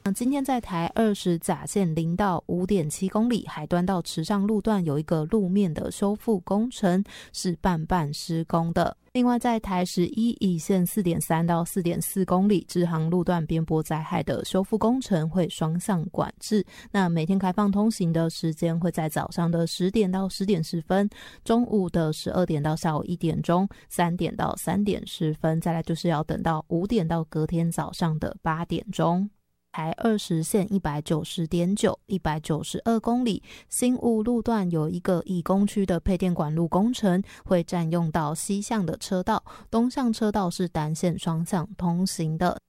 今天在台20甲线0到 5.7 公里海端到池上路段有一个路面的修复工程，是半施工的。另外在台11乙线 4.3 到 4.4 公里支航路段边坡灾害的修复工程会双向管制，那每天开放通行的时间会在早上的10点到10点10分，中午的12点到下午1点钟，3点到3点10分，再来就是要等到5点到隔天早上的8点钟。台20线 190.9 192公里新雾路段有一个以工区的配电管路工程，会占用到西向的车道，东向车道是单线双向通行的。